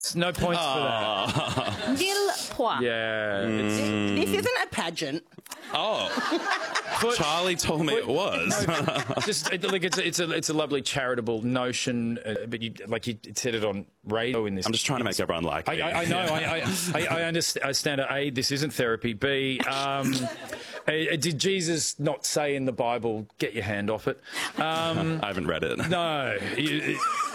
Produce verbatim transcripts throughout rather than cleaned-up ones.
No points for that. Nil point. Yeah. Mm. This isn't a pageant. Oh. Charlie told me it was. Just it, like it's a, it's a it's a lovely charitable notion, uh, but you like you said it on radio in this. I'm just trying to make everyone like I, me. I, I know. I, I, I understand. A, this isn't therapy. B, um, uh, did Jesus not say in the Bible, "Get your hand off it"? Um, I haven't read it. No. You,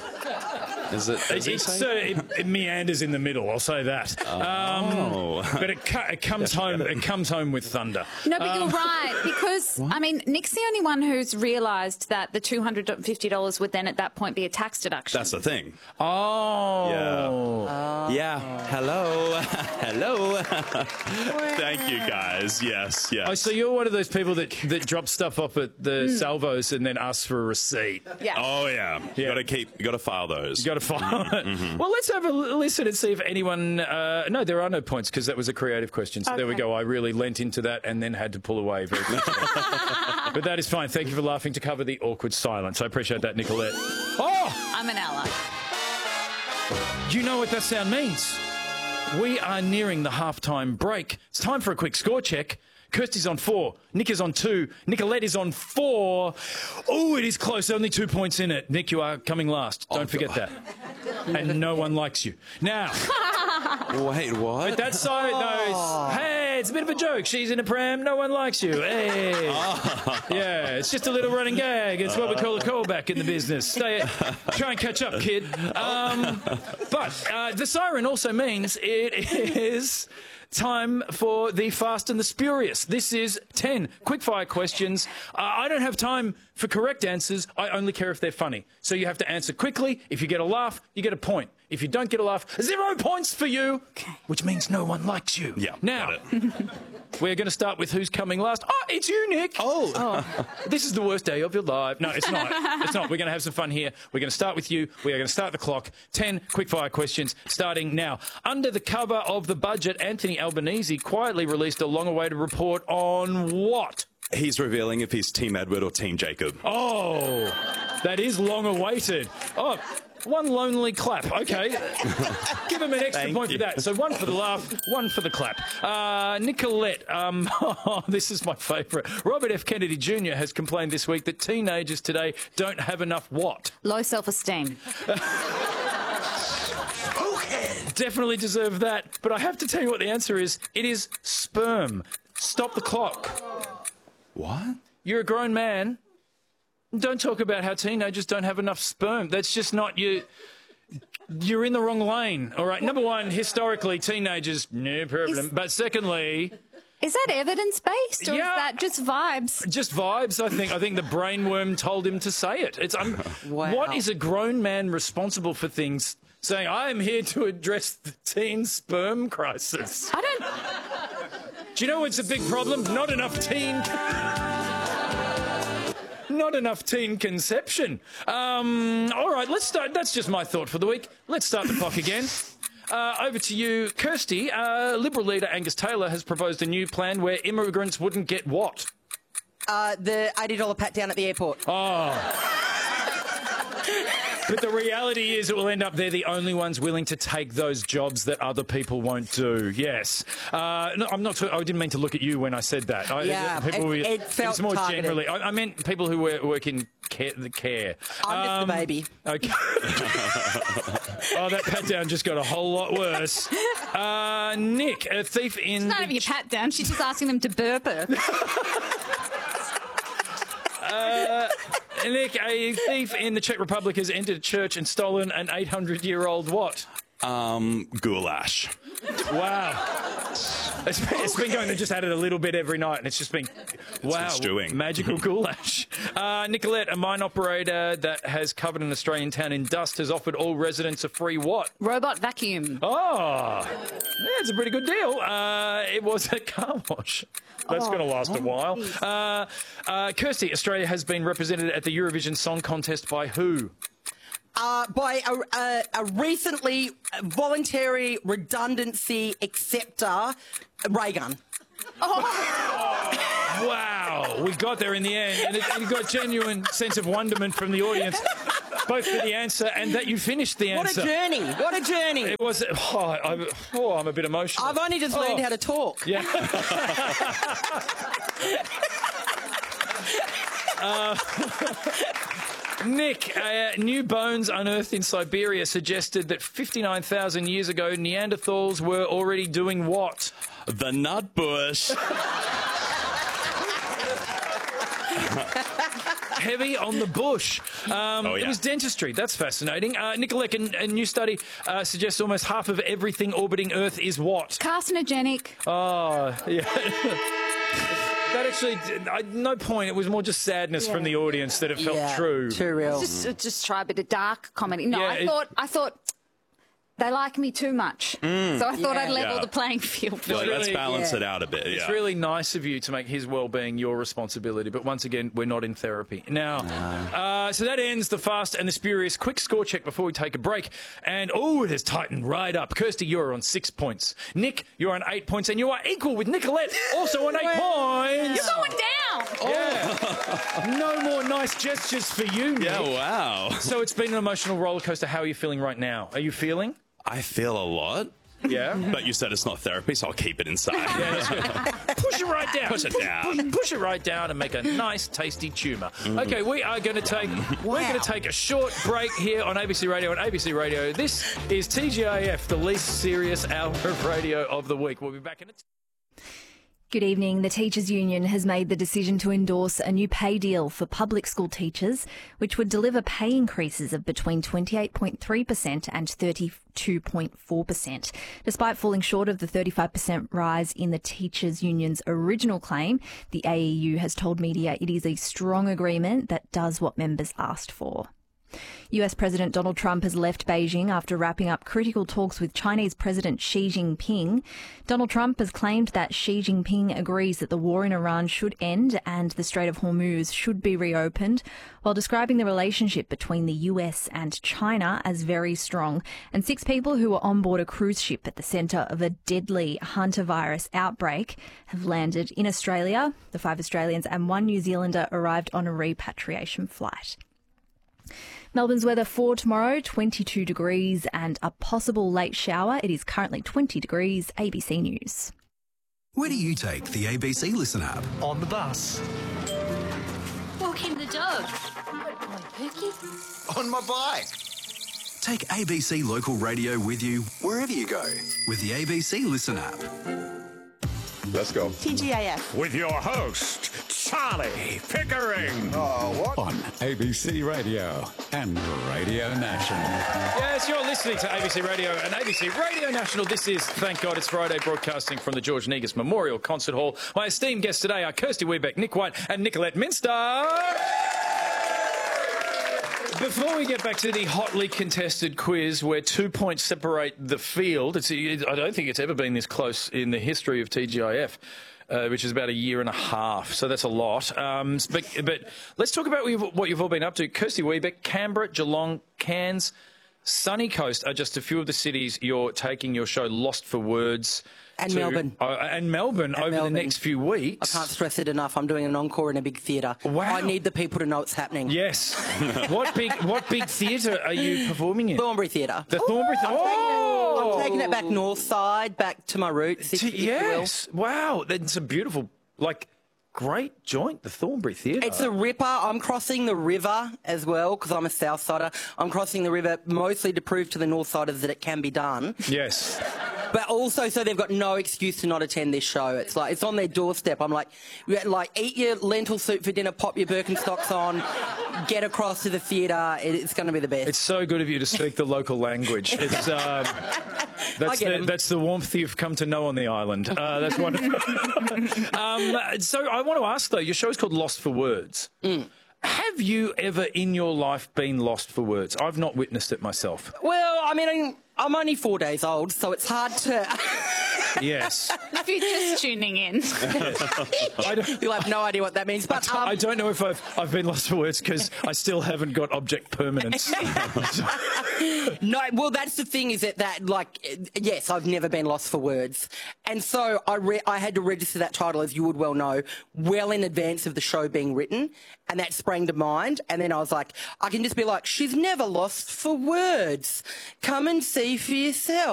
Is it? It, it's, uh, it, it meanders in the middle. I'll say that. Oh. Um, but it, it comes home. It comes home with thunder. No, but Um, you're right, because, I mean, Nick's the only one who's realised that the two hundred fifty dollars would then at that point be a tax deduction. That's the thing. Oh. Yeah. Yeah. Hello. Hello. Thank you, guys. Yes, yes. Oh, so you're one of those people that, that drop stuff off at the salvos and then ask for a receipt. Yeah. Oh, yeah. You Yeah. got to keep, you got to file those. You got to file it. Mm-hmm. Well, let's have a l- listen and see if anyone... Uh, no, there are no points because that was a creative question. So there we Okay. go. I really lent into that and then had to pull away very quickly. But that is fine. Thank you for laughing to cover the awkward silence. I appreciate that, Nicolette. Oh! I'm an ally. You know what that sound means? We are nearing the halftime break. It's time for a quick score check. Kirsty's on four. Nick is on two. Nicolette is on four. Oh, it is close. Only two points in it. Nick, you are coming last. Don't Oh, forget God. that. And no one likes you. Now, Wait, what? but that's so... No, it's, hey, it's a bit of a joke. She's in a pram. No one likes you. Hey. Yeah, it's just a little running gag. It's what we call a callback in the business. Stay, try and catch up, kid. Um, but uh, the siren also means it is... time for the Fast and the Spurious. This is ten quickfire questions. Uh, I don't have time for correct answers. I only care if they're funny. So you have to answer quickly. If you get a laugh, you get a point. If you don't get a laugh, zero points for you, which means no one likes you. Yeah, Now, got it. we're going to start with who's coming last. Oh, it's you, Nick. Oh. This is the worst day of your life. No, it's not. It's not. We're going to have some fun here. We're going to start with you. We are going to start the clock. Ten quickfire questions starting now. Under the cover of the budget, Anthony Albanese quietly released a long-awaited report on what? He's revealing if he's Team Edward or Team Jacob. Oh, that is long-awaited. Oh, one lonely clap. Okay. Give him an extra Thank point you. for that. So one for the laugh, one for the clap. Uh, Nicolette, um, oh, this is my favourite. Robert F. Kennedy Junior has complained this week that teenagers today don't have enough what? Low self-esteem. Definitely deserve that. But I have to tell you what the answer is. It is sperm. Stop the clock. What? You're a grown man. Don't talk about how teenagers don't have enough sperm. That's just not you. You're in the wrong lane. All right. Number one, historically, teenagers, no problem. Is- But secondly, Is that evidence-based, or Yeah. is that just vibes? just vibes. I think. I think the brainworm told him to say it. It's um, Wow. What is a grown man responsible for things saying? I am here to address the teen sperm crisis. I don't... Do you know what's a big problem? Not enough teen. Not enough teen conception. Um, all right, let's start. That's just my thought for the week. Let's start the clock again. Uh, over to you, Kirsty. Uh, Liberal leader Angus Taylor has proposed a new plan where immigrants wouldn't get what? Uh, the eighty dollar pat down at the airport. Oh. But the reality is it will end up they're the only ones willing to take those jobs that other people won't do. Yes. Uh, no, I'm not. I didn't mean to look at you when I said that. I, Yeah, people, it- it felt it's more targeted. generally. I, I meant people who work, work in care, the care. I'm just Um, the baby. Okay. Oh, that pat down just got a whole lot worse. Uh, Nick, a thief in. Not even a pat down. She's just asking them to burp her. Uh, Nick, a thief in the Czech Republic has entered a church and stolen an eight hundred year old what? Um, goulash. Wow. It's been, it's been going, they just added a little bit every night, and it's just been, wow, stewing. magical goulash. Uh, Nicolette, a mine operator that has covered an Australian town in dust, has offered all residents a free what? Robot vacuum. Oh, that's a pretty good deal. Uh, it was a car wash. That's going to last a while. Uh, uh, Kirsty, Australia has been represented at the Eurovision Song Contest by who? Uh, by a, a, a recently voluntary redundancy acceptor, ray gun. Wow, we got there in the end, and it, it got genuine sense of wonderment from the audience. both for the answer and that you finished the What answer. a journey. What a journey. It was. Oh, I'm, oh, I'm a bit emotional. I've only just learned Oh. how to talk. Yeah. uh, Nick, uh, new bones unearthed in Siberia suggested that fifty-nine thousand years ago, Neanderthals were already doing what? The nut bush. Heavy on the bush. Um, Oh, yeah. It was dentistry. That's fascinating. Uh, Nicolette, a, a new study uh, suggests almost half of everything orbiting Earth is what? Carcinogenic. Oh, yeah. That actually, I, no point. It was more just sadness Yeah. from the audience that it felt Yeah, true. Too real. Just, just try a bit of dark comedy. No, Yeah, I it- thought, I thought they like me too much, so I thought Yeah. I'd level Yeah. the playing field. Like, let's really- balance yeah. it out a bit. It's Yeah. really nice of you to make his well-being your responsibility, but once again, we're not in therapy. Now, uh, so that ends the Fast and the Spurious. Quick score check before we take a break. And, oh, it has tightened right up. Kirsty, you're on six points. Nick, you're on eight points, and you are equal with Nicolette, also on eight points. You're going down. Yeah. No more nice gestures for you, Nick. Yeah, wow. So it's been an emotional roller coaster. How are you feeling right now? Are you feeling? I feel a lot. Yeah. But you said it's not therapy, so I'll keep it inside. Yeah, that's good. Push it right down. Push it down. Push, push it right down and make a nice, tasty tumour. Okay, we are going to take we're going to take a short break here on A B C Radio and A B C Radio. This is T G I F, the least serious hour of radio of the week. We'll be back in a. T- Good evening. The Teachers Union has made the decision to endorse a new pay deal for public school teachers, which would deliver pay increases of between twenty-eight point three percent and thirty-two point four percent. Despite falling short of the thirty-five percent rise in the Teachers Union's original claim, the A E U has told media it is a strong agreement that does what members asked for. U S President Donald Trump has left Beijing after wrapping up critical talks with Chinese President Xi Jinping. Donald Trump has claimed that Xi Jinping agrees that the war in Iran should end and the Strait of Hormuz should be reopened, while describing the relationship between the U S and China as very strong. And six people who were on board a cruise ship at the centre of a deadly hantavirus outbreak have landed in Australia. The five Australians and one New Zealander arrived on a repatriation flight. Melbourne's weather for tomorrow, twenty-two degrees and a possible late shower. It is currently twenty degrees. A B C News. Where do you take the A B C Listen app? On the bus. Walking the dog. On my bike. Take A B C Local Radio with you wherever you go with the A B C Listen app. Let's go. T G I F. With your host, Charlie Pickering. On A B C Radio and Radio National. Yes, you're listening to A B C Radio and A B C Radio National. This is, thank God, it's Friday, broadcasting from the George Negus Memorial Concert Hall. My esteemed guests today are Kirsty Weebeck, Nick White and Nicolette Minster. Before we get back to the hotly contested quiz where two points separate the field, it's, I don't think it's ever been this close in the history of T G I F, uh, which is about a year and a half, so that's a lot. Um, but, but let's talk about what you've all been up to. Kirsty Weebeck, Canberra, Geelong, Cairns, Sunny Coast are just a few of the cities you're taking your show Lost for Words And to- Melbourne. Uh, and Melbourne And over Melbourne. the next few I weeks. can't stress it enough. I'm doing an encore in a big theatre. Wow. I need the people to know it's happening. Yes. what big what big theatre are you performing in? Thornbury Theatre. The Thornbury Theatre. Oh! I'm taking it back north side, back to my roots, if, T- if you will. yes. Wow. That's a beautiful, like, great joint, the Thornbury Theatre. It's a ripper. I'm crossing the river as well because I'm a south sider. I'm crossing the river mostly to prove to the north siders that it can be done, Yes. but also so they've got no excuse to not attend this show. It's like it's on their doorstep. I'm like, like eat your lentil soup for dinner, pop your Birkenstocks on, get across to the theatre. It, it's going to be the best. It's so good of you to speak the local language. It's um, that's get the, 'em. that's the warmth you've come to know on the island. Uh, that's wonderful. um, so I want to ask though, your show is called Lost for Words. Mm. Have you ever in your life been lost for words? I've not witnessed it myself. Well, I mean, I'm only four days old, so it's hard to. Yes. If you're just tuning in. I don't, You'll have no idea what that means. But um, I don't know if I've, I've been lost for words because I still haven't got object permanence. no, well, that's the thing is that, that, like, yes, I've never been lost for words. And so I, re- I had to register that title, as you would well know, well in advance of the show being written. And that sprang to mind. And then I was like, I can just be like, she's never lost for words. Come and see for yourself.